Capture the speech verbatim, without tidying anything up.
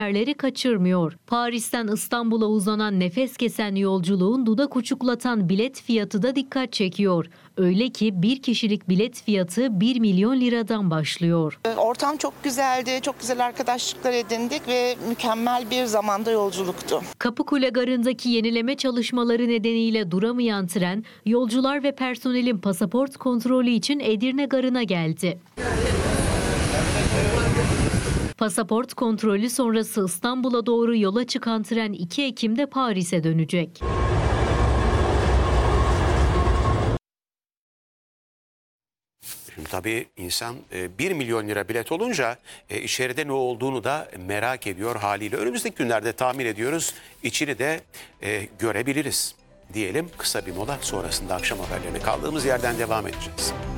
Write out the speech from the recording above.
Yerleri kaçırmıyor. Paris'ten İstanbul'a uzanan nefes kesen yolculuğun dudak uçuklatan bilet fiyatı da dikkat çekiyor. Öyle ki bir kişilik bilet fiyatı bir milyon liradan başlıyor. Ortam çok güzeldi, çok güzel arkadaşlıklar edindik ve mükemmel bir zamanda yolculuktu. Kapıkule Garı'ndaki yenileme çalışmaları nedeniyle duramayan tren, yolcular ve personelin pasaport kontrolü için Edirne Garı'na geldi. Pasaport kontrolü sonrası İstanbul'a doğru yola çıkan tren iki Ekim'de Paris'e dönecek. Şimdi tabii insan bir milyon lira bilet olunca içeride ne olduğunu da merak ediyor haliyle. Önümüzdeki günlerde tahmin ediyoruz içini de görebiliriz diyelim. Kısa bir mola sonrasında akşam haberlerine kaldığımız yerden devam edeceğiz.